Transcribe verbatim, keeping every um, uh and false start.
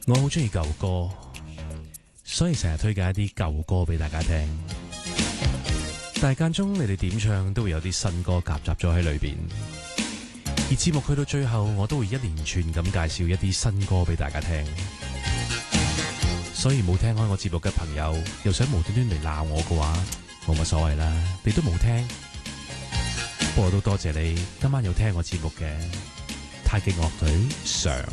我好中意舊歌，所以成日推介一啲舊歌俾大家聽。但係間中你哋點唱都會有啲新歌夾雜咗喺裏邊。而節目去到最後，我都會一連串咁介紹一啲新歌俾大家聽。所以冇聽開我節目嘅朋友，又想無端端嚟鬧我嘅話，冇乜所謂啦，你都冇聽。不過都多謝你今晚有聽我節目嘅太極樂隊上。